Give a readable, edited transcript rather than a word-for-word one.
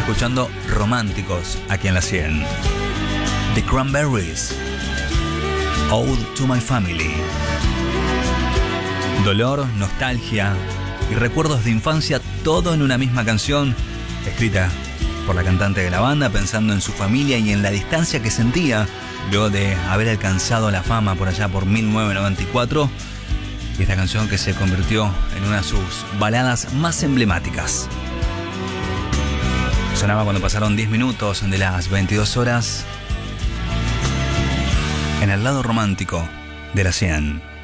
escuchando Románticos aquí en la 100. The Cranberries, Ode to My Family. Dolor, nostalgia y recuerdos de infancia, todo en una misma canción, escrita por la cantante de la banda pensando en su familia y en la distancia que sentía luego de haber alcanzado la fama por allá por 1994. Y esta canción que se convirtió en una de sus baladas más emblemáticas. Sonaba cuando pasaron 10 minutos de las 22 horas en el lado romántico de la 100.